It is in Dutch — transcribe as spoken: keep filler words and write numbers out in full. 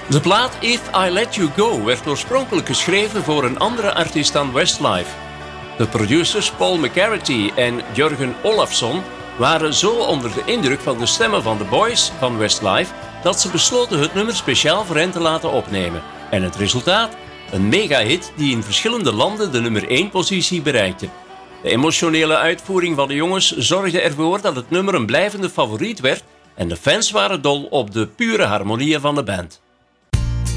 De plaat If I Let You Go werd oorspronkelijk geschreven voor een andere artiest dan Westlife. De producers Paul McCarthy en Jörgen Olafsson waren zo onder de indruk van de stemmen van de boys van Westlife dat ze besloten het nummer speciaal voor hen te laten opnemen. En het resultaat? Een megahit die in verschillende landen de nummer één positie bereikte. De emotionele uitvoering van de jongens zorgde ervoor dat het nummer een blijvende favoriet werd en de fans waren dol op de pure harmonieën van de band.